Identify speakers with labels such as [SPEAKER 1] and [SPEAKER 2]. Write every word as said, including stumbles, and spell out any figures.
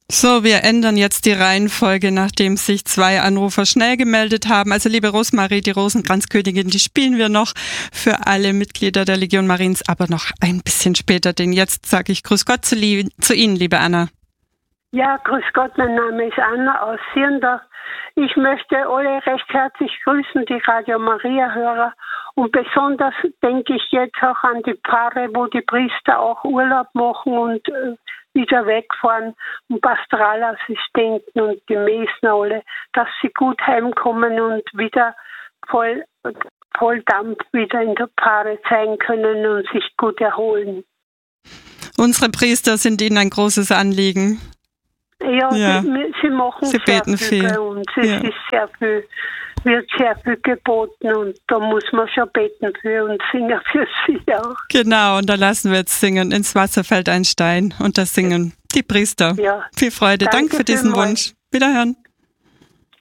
[SPEAKER 1] So, wir ändern jetzt die Reihenfolge, nachdem sich zwei Anrufer schnell gemeldet haben. Also liebe Rosmarie, die Rosenkranzkönigin, die spielen wir noch für alle Mitglieder der Legion Mariens, aber noch ein bisschen später, denn jetzt sage ich Grüß Gott zu, li- zu Ihnen, liebe Anna.
[SPEAKER 2] Ja, grüß Gott, mein Name ist Anna aus Sirndorf. Ich möchte alle recht herzlich grüßen, die Radio Maria-Hörer. Und besonders denke ich jetzt auch an die Paare, wo die Priester auch Urlaub machen und äh, wieder wegfahren und Pastoralassistenten und die Mesner alle, dass sie gut heimkommen und wieder voll, voll Dampf wieder in der Paare sein können und sich gut erholen.
[SPEAKER 1] Unsere Priester sind Ihnen ein großes Anliegen.
[SPEAKER 2] Ja,
[SPEAKER 1] ja.
[SPEAKER 2] Sie, sie machen
[SPEAKER 1] sie
[SPEAKER 2] sehr
[SPEAKER 1] beten
[SPEAKER 2] viel,
[SPEAKER 1] viel
[SPEAKER 2] bei uns. Es
[SPEAKER 1] ja.
[SPEAKER 2] ist sehr viel, wird sehr viel geboten und da muss man schon beten für und singen für sie auch.
[SPEAKER 1] Genau, und da lassen wir jetzt singen. Ins Wasser fällt ein Stein und das singen die Priester.
[SPEAKER 2] Ja.
[SPEAKER 1] Viel Freude. Danke, Danke für diesen Wunsch. Wiederhören.